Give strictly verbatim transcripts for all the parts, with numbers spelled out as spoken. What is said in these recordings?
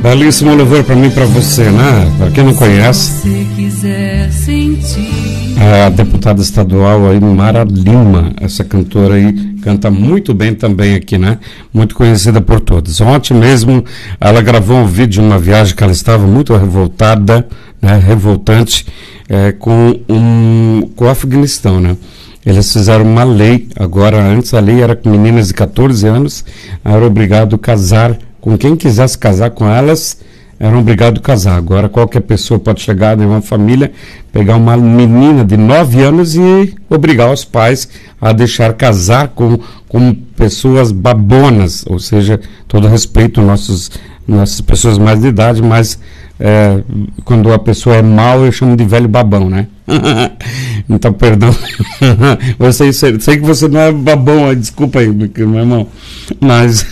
Belíssimo louvor para mim e para você, né? Para quem não conhece, a deputada estadual aí, Mara Lima, essa cantora aí, canta muito bem também aqui, né? Muito conhecida por todos. Ontem mesmo ela gravou um vídeo de uma viagem que ela estava muito revoltada, né? Revoltante, é, com, um, com o Afeganistão, né? Eles fizeram uma lei, agora antes a lei era com meninas de catorze anos, era obrigado a casar com quem quisesse casar com elas, eram obrigados a casar. Agora qualquer pessoa pode chegar em uma família, pegar uma menina de nove anos e obrigar os pais a deixar casar com, com pessoas babonas, ou seja, todo respeito aos nossos, nossas pessoas mais de idade, mas é, quando a pessoa é mal, eu chamo de velho babão, né? Então, perdão. Eu sei, sei, sei que você não é babão, desculpa aí, meu irmão, mas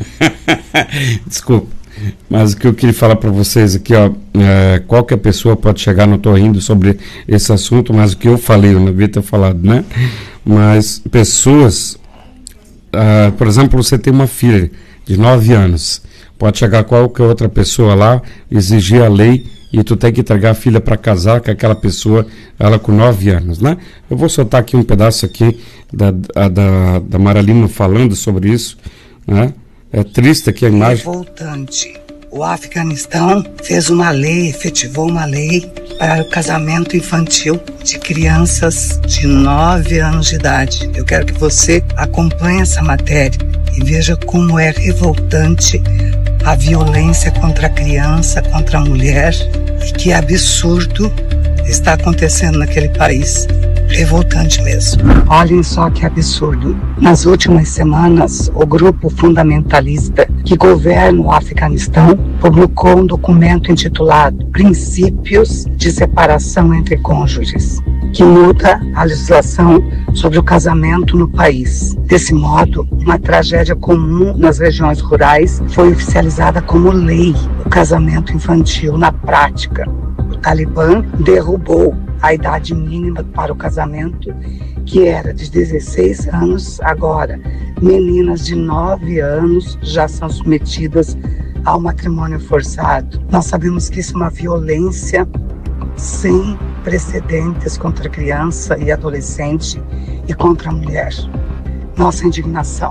desculpa, mas o que eu queria falar para vocês aqui, ó, é, qualquer pessoa pode chegar, não estou rindo sobre esse assunto, mas o que eu falei, eu não devia ter falado, né? Mas pessoas, uh, por exemplo, você tem uma filha de nove anos, pode chegar qualquer outra pessoa lá, exigir a lei e tu tem que entregar a filha para casar com aquela pessoa, ela com nove anos, né? Eu vou soltar aqui um pedaço aqui da, da, da Mara Lima falando sobre isso, né? É triste aqui a imagem. Revoltante. O Afeganistão fez uma lei, efetivou uma lei para o casamento infantil de crianças de nove anos de idade. Eu quero que você acompanhe essa matéria e veja como é revoltante a violência contra a criança, contra a mulher, e que absurdo está acontecendo naquele país. Revoltante mesmo. Olhem só que absurdo. Nas últimas semanas, o grupo fundamentalista que governa o Afeganistão publicou um documento intitulado Princípios de Separação entre Cônjuges, que muda a legislação sobre o casamento no país. Desse modo, uma tragédia comum nas regiões rurais foi oficializada como lei, o casamento infantil na prática. O Talibã derrubou a idade mínima para o casamento, que era de dezesseis anos, agora meninas de nove anos já são submetidas ao matrimônio forçado. Nós sabemos que isso é uma violência sem precedentes contra a criança e adolescente e contra a mulher. Nossa indignação.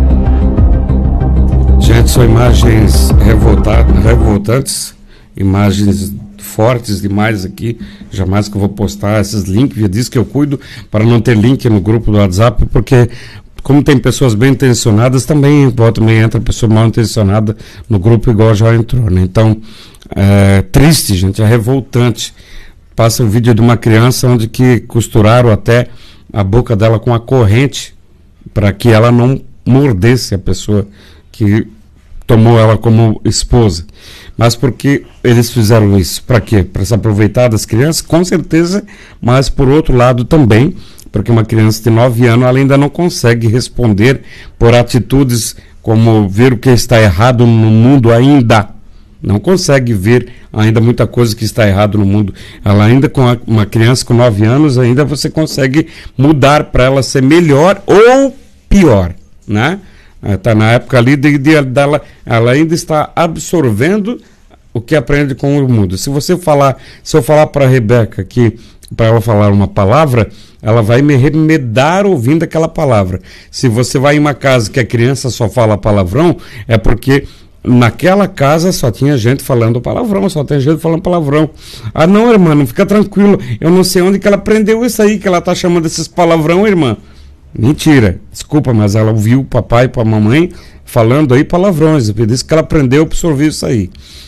Gente, são imagens revoltadas, revoltantes, imagens fortes demais aqui, jamais que eu vou postar esses links, já disse que eu cuido para não ter link no grupo do WhatsApp, porque como tem pessoas bem intencionadas, também volta e meia entra pessoa mal intencionada no grupo igual já entrou, né? Então, é triste, gente, é revoltante. Passa um vídeo de uma criança onde que costuraram até a boca dela com a corrente para que ela não mordesse a pessoa que tomou ela como esposa. Mas por que eles fizeram isso? Para quê? Para se aproveitar das crianças? Com certeza, mas por outro lado também, porque uma criança de nove anos ela ainda não consegue responder por atitudes como ver o que está errado no mundo ainda. Não consegue ver ainda muita coisa que está errado no mundo. Ela ainda, com a, uma criança com nove anos, ainda você consegue mudar para ela ser melhor ou pior, né? Está na época ali de, de, dela, ela ainda está absorvendo o que aprende com o mundo. Se você falar, se eu falar para a Rebeca aqui, para ela falar uma palavra, ela vai me remedar ouvindo aquela palavra. Se você vai em uma casa que a criança só fala palavrão, é porque naquela casa só tinha gente falando palavrão, só tem gente falando palavrão. Ah, não, irmã, não fica tranquilo, eu não sei onde que ela aprendeu isso aí, que ela está chamando esses palavrão, irmã. Mentira, desculpa, mas ela ouviu o papai e a mamãe falando aí palavrões, por isso que ela aprendeu a absorver isso aí.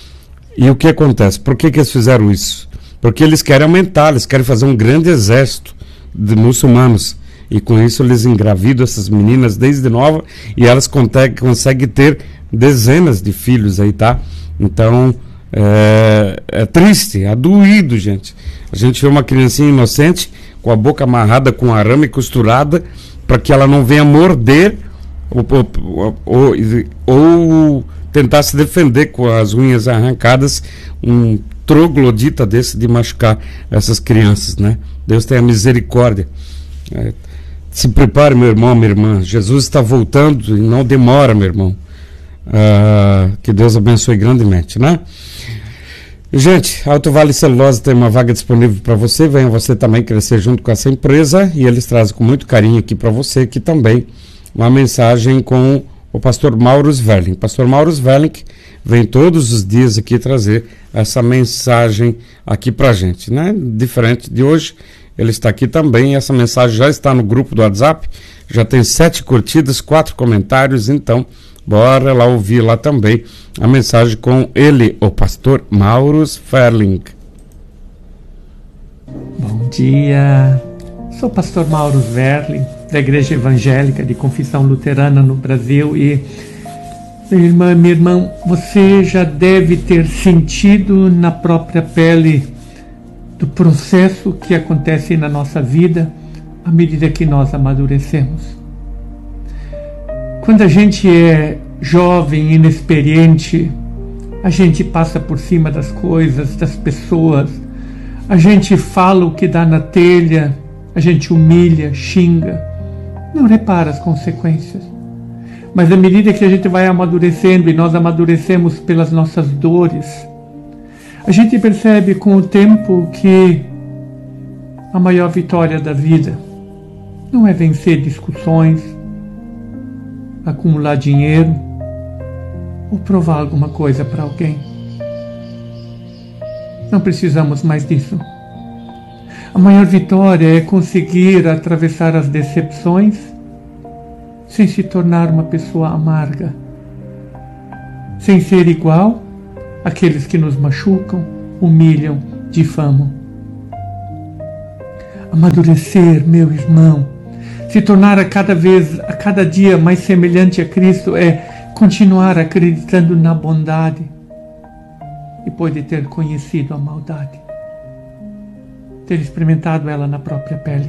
E o que acontece? Por que que eles fizeram isso? Porque eles querem aumentar, eles querem fazer um grande exército de muçulmanos, e com isso eles engravidam essas meninas desde nova, e elas conseguem, conseguem ter dezenas de filhos aí, tá? Então, é, é triste, é doído, gente. A gente vê uma criancinha inocente, com a boca amarrada com arame costurada, para que ela não venha morder ou, ou, ou, ou tentar se defender com as unhas arrancadas, um troglodita desse de machucar essas crianças, né? Deus tenha misericórdia. É, se prepare, meu irmão, minha irmã. Jesus está voltando e não demora, meu irmão. Uh, que Deus abençoe grandemente, né? Gente, Alto Vale Celulose tem uma vaga disponível para você. Venha você também crescer junto com essa empresa, e eles trazem com muito carinho aqui para você aqui também uma mensagem com o pastor Mauro Sverling. Pastor Mauro Sverling vem todos os dias aqui trazer essa mensagem aqui pra gente, né? Diferente de hoje, ele está aqui também. Essa mensagem já está no grupo do WhatsApp, já tem sete curtidas, quatro comentários, então bora lá ouvir lá também a mensagem com ele, o pastor Mauro Sverling. Bom dia, sou o pastor Mauro Sverling, da Igreja Evangélica de Confissão Luterana no Brasil, e minha irmã, meu irmão, você já deve ter sentido na própria pele do processo que acontece na nossa vida à medida que nós amadurecemos. Quando a gente é jovem, inexperiente, a gente passa por cima das coisas, das pessoas, a gente fala o que dá na telha, a gente humilha, xinga, não repara as consequências. Mas à medida que a gente vai amadurecendo, e nós amadurecemos pelas nossas dores, a gente percebe com o tempo que a maior vitória da vida não é vencer discussões, acumular dinheiro ou provar alguma coisa para alguém. Não precisamos mais disso. A maior vitória é conseguir atravessar as decepções sem se tornar uma pessoa amarga, sem ser igual àqueles que nos machucam, humilham, difamam. Amadurecer, meu irmão, se tornar a cada vez, a cada dia mais semelhante a Cristo, é continuar acreditando na bondade depois de ter conhecido a maldade, ter experimentado ela na própria pele.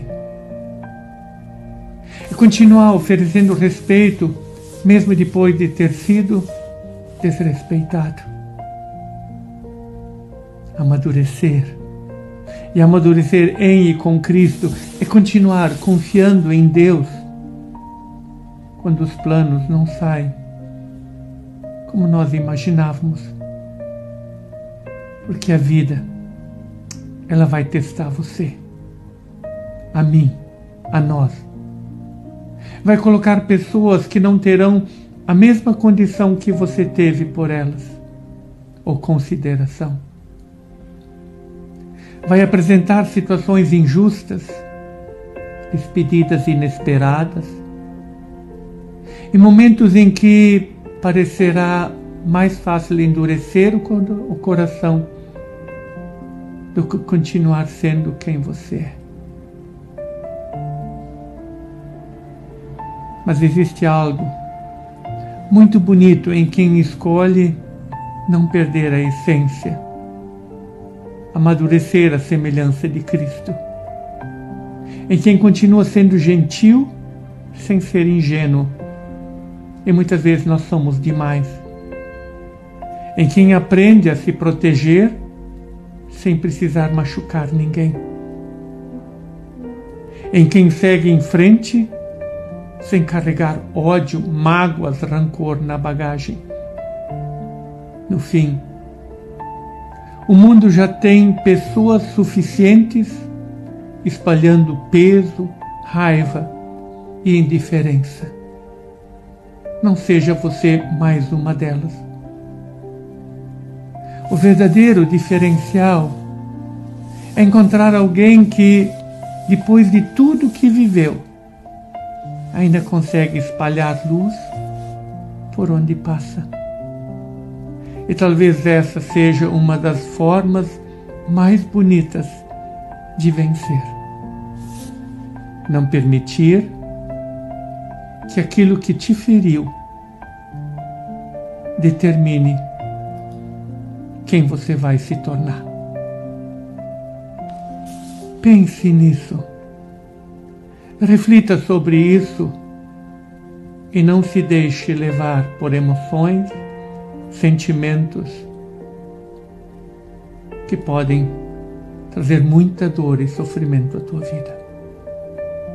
E continuar oferecendo respeito mesmo depois de ter sido desrespeitado. Amadurecer. E amadurecer em e com Cristo é continuar confiando em Deus quando os planos não saem como nós imaginávamos. Porque a vida, ela vai testar você, a mim, a nós. Vai colocar pessoas que não terão a mesma condição que você teve por elas, ou consideração. Vai apresentar situações injustas, despedidas inesperadas, e momentos em que parecerá mais fácil endurecer o coração do que continuar sendo quem você é. Mas existe algo muito bonito em quem escolhe não perder a essência, amadurecer a semelhança de Cristo, em quem continua sendo gentil sem ser ingênuo, e muitas vezes nós somos demais, em quem aprende a se proteger sem precisar machucar ninguém, em quem segue em frente sem carregar ódio, mágoas, rancor na bagagem. No fim, o mundo já tem pessoas suficientes espalhando peso, raiva e indiferença. Não seja você mais uma delas. O verdadeiro diferencial é encontrar alguém que, depois de tudo que viveu, ainda consegue espalhar luz por onde passa. E talvez essa seja uma das formas mais bonitas de vencer. Não permitir que aquilo que te feriu determine quem você vai se tornar. Pense nisso. Reflita sobre isso e não se deixe levar por emoções, sentimentos que podem trazer muita dor e sofrimento à tua vida.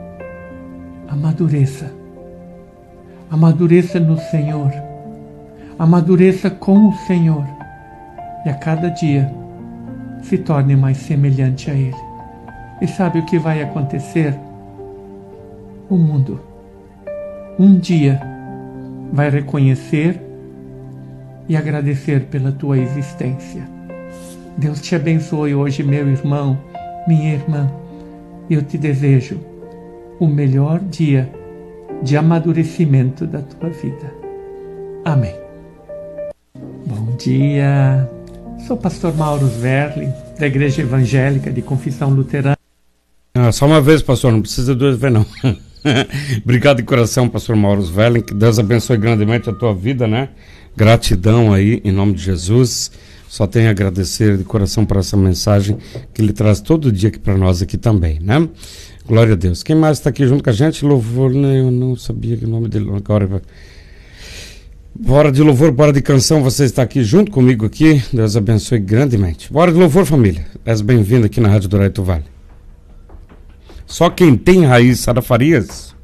Amadureça. Amadureça no Senhor. amadureça com o Senhor e a cada dia se torne mais semelhante a Ele. E sabe o que vai acontecer? O mundo, um dia, vai reconhecer e agradecer pela tua existência. Deus te abençoe hoje, meu irmão, minha irmã. Eu te desejo o melhor dia de amadurecimento da tua vida. Amém. Bom dia. Sou o pastor Mauro Sverli, da Igreja Evangélica de Confissão Luterana. Ah, só uma vez, pastor, não precisa duas vezes, não. Obrigado de coração, pastor Mauro Sverli. Que Deus abençoe grandemente a tua vida, né? Gratidão aí, em nome de Jesus. Só tenho a agradecer de coração por essa mensagem que ele traz todo dia aqui para nós aqui também, né? Glória a Deus. Quem mais está aqui junto com a gente? Louvor, né? Eu não sabia que o nome dele agora. Bora de louvor, bora de canção. Você está aqui junto comigo aqui. Deus abençoe grandemente. Bora de louvor, família. És bem-vindo aqui na Rádio Douraito Vale. Só quem tem raiz, Sara Farias.